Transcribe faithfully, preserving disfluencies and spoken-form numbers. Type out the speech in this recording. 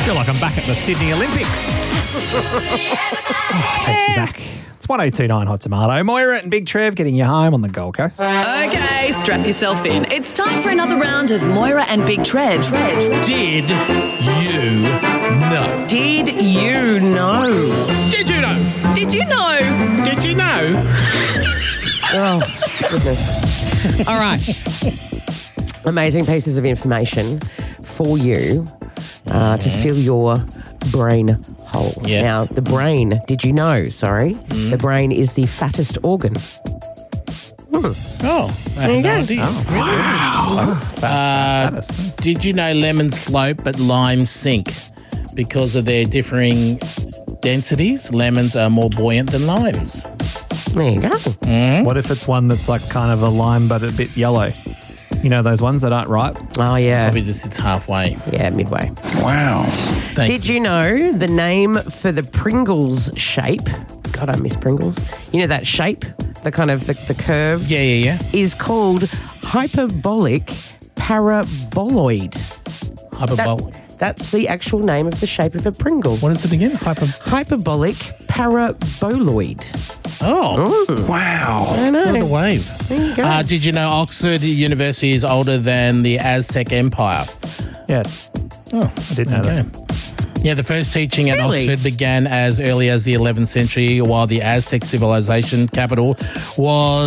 feel like I'm back at the Sydney Olympics. Oh, takes you back. It's one oh two point nine Hot Tomato. Moira and Big Trev getting you home on the Gold Coast. Okay, strap yourself in. It's time for another round of Moira and Big Trev. Did you know? Did you know? Did you know? Did you know? Did you know? Oh, goodness. All right. Amazing pieces of information for you uh, to fill your brain hole. Yes. Now, the brain, did you know, sorry, Mm. the brain is the fattest organ. Hmm. Oh, I There you had no go. idea. Wow. Uh, did you know lemons float but limes sink? Because of their differing densities, lemons are more buoyant than limes. There you go. What if it's one that's like kind of a lime but a bit yellow? You know those ones that aren't ripe? Oh, yeah. Probably just sits halfway. Yeah, midway. Wow. Thank Did you know the name for the Pringles shape? God, I miss Pringles. You know that shape, the kind of the, the curve, Yeah, yeah, yeah. is called hyperbolic paraboloid. Hyperbolic. That, that's the actual name of the shape of a Pringle. What is it again? Hyper. Hyperbolic paraboloid. Oh, Wow. I know. what a wave. There you go. Uh, did you know Oxford University is older than the Aztec Empire? Yes. Oh, I didn't know okay. that. Yeah, the first teaching at Really? Oxford began as early as the eleventh century, while the Aztec civilization capital was